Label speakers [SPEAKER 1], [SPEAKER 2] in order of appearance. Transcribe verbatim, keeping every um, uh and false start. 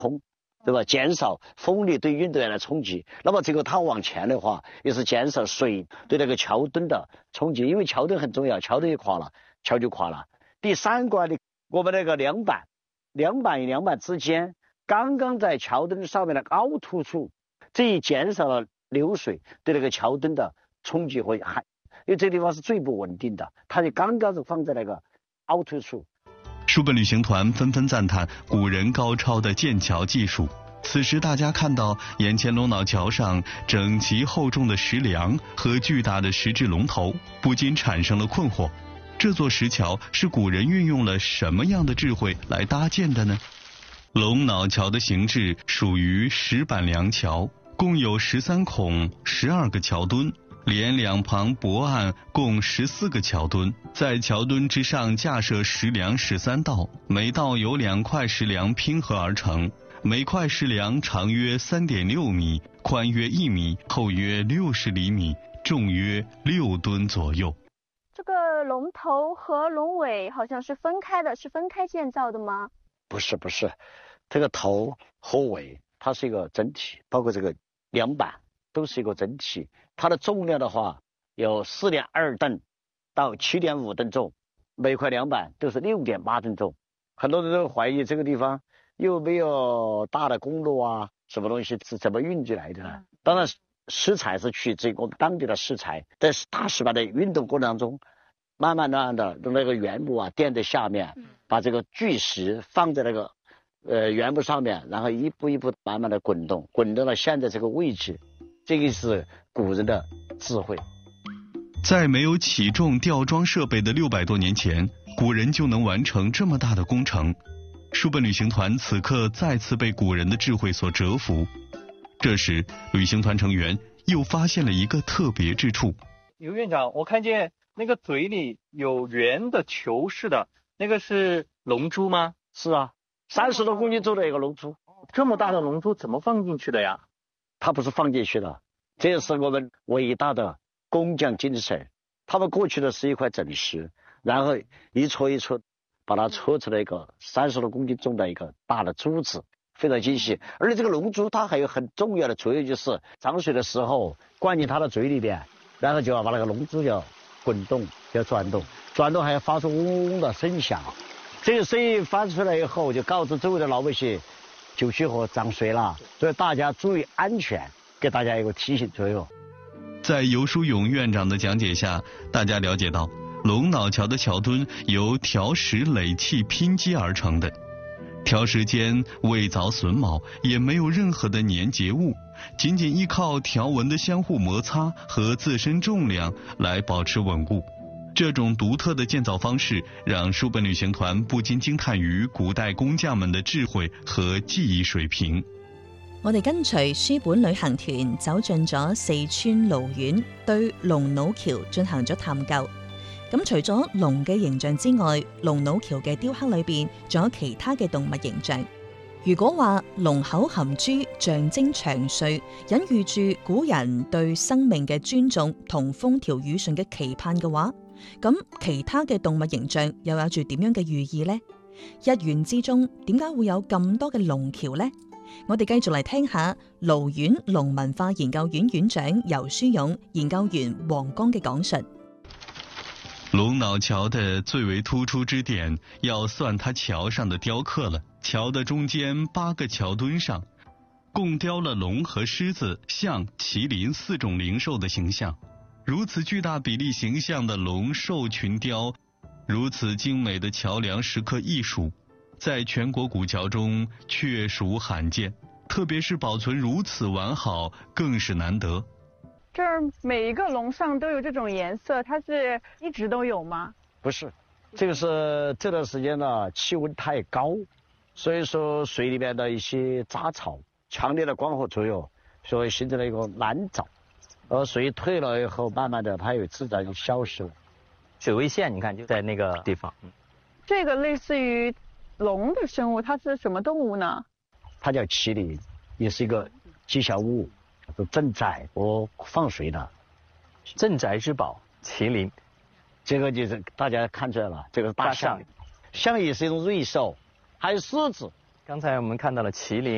[SPEAKER 1] 空，对吧？减少风力对运动员的冲击。那么这个它往前的话，也是减少水对那个桥墩的冲击，因为桥墩很重要，桥墩一垮了，桥就垮了。第三关的我们那个梁板，梁板与梁板之间刚刚在桥墩上面的凹凸处，这一减少了流水对那个桥墩的冲击和害，因为这地方是最不稳定的，它就刚刚是放在那个凹凸处。
[SPEAKER 2] 书本旅行团纷纷赞叹古人高超的建桥技术。此时大家看到眼前龙脑桥上整齐厚重的石梁和巨大的石质龙头，不禁产生了困惑。这座石桥是古人运用了什么样的智慧来搭建的呢？龙脑桥的形制属于石板梁桥，共有十三孔、十二个桥墩，连两旁驳岸共十四个桥墩，在桥墩之上架设石梁十三道，每道由两块石梁拼合而成，每块石梁长约 三点六米，宽约一米，厚约六十厘米，重约六吨左右。
[SPEAKER 3] 这个龙头和龙尾好像是分开的，是分开建造的吗？
[SPEAKER 1] 不是不是，这个头和尾它是一个整体，包括这个梁板都是一个整体。它的重量的话有 四点二吨到 七点五吨重，每块梁板都是 六点八吨重。很多人都怀疑这个地方又没有大的公路啊，什么东西是怎么运进来的呢？当然石材是取自我们当地的石材，在大石板的运动过程当中，慢慢慢的用那个原木啊垫在下面，把这个巨石放在那个呃原木上面，然后一步一步慢慢的滚动，滚到了现在这个位置。这个是古人的智慧。
[SPEAKER 2] 在没有起重吊装设备的六百多年前，古人就能完成这么大的工程。书本旅行团此刻再次被古人的智慧所折服。这时，旅行团成员又发现了一个特别之处。
[SPEAKER 4] 刘院长，我看见那个嘴里有圆的球似的，那个是龙珠吗？
[SPEAKER 1] 是啊，三十多公斤重的一个龙珠。
[SPEAKER 4] 这么大的龙珠怎么放进去的呀？
[SPEAKER 1] 它不是放进去的，这是我们伟大的工匠精神。他们过去的是一块整石，然后一撮一撮把它搓出来一个三十多公斤重的一个大的珠子，非常精细。而且这个龙珠它还有很重要的作用，就是涨水的时候灌进它的嘴里边，然后就要把那个龙珠要滚动，要转动，转动还要发出嗡嗡的声响。这个声音发出来以后，就告知周围的老百姓九曲河涨水了，所以大家注意安全，给大家一个提醒作用。
[SPEAKER 2] 在游书勇院长的讲解下，大家了解到龙脑桥的桥墩由条石垒砌拼接而成的，条石间未凿榫卯，也没有任何的粘结物，仅仅依靠条纹的相互摩擦和自身重量来保持稳固。这种独特的建造方式让书本旅行团不禁惊叹于古代工匠们的智慧和技艺水平。
[SPEAKER 5] 我哋跟隨書本旅行團走進咗四川蘆縣，對龍腦橋進行咗探究。咁除咗龍嘅形象之外，龍腦橋嘅雕刻裏邊仲有其他嘅動物形象。如果話龍口含珠象徵長歲，隱喻住古人對生命嘅尊重同風調雨順嘅期盼嘅話，咁其他嘅動物形象又有住點樣嘅寓意呢？一縣之中點解會有咁多嘅龍橋呢？我哋繼續嚟聽下蘆縣龍文化研究院院長游書勇、研究員黃剛嘅講述。
[SPEAKER 2] 龍腦橋的最為突出之點，要算它橋上的雕刻了。橋的中間八個橋墩上，共雕了龍和獅子、象、麒麟四種靈獸的形象。如此巨大比例形象的龍獸群雕，如此精美的橋梁石刻藝術，在全國古橋中確屬罕見，特別是保存如此完好，更是難得。
[SPEAKER 6] 这儿每一个龙上都有这种颜色，它是一直都有吗？
[SPEAKER 1] 不是，这个是这段时间呢气温太高，所以说水里面的一些杂草强烈的光合作用，所以形成了一个蓝藻。而水退了以后，慢慢的它有自然就消失了。
[SPEAKER 4] 水位线你看就在那个地方。
[SPEAKER 6] 这个类似于龙的生物，它是什么动物呢？
[SPEAKER 1] 它叫麒麟，也是一个吉祥物，是镇宅和放水的。
[SPEAKER 4] 镇宅之宝麒麟，
[SPEAKER 1] 这个就是大家看出来了，这个是大象，象也是一种瑞兽，还有狮子。
[SPEAKER 4] 刚才我们看到了麒麟。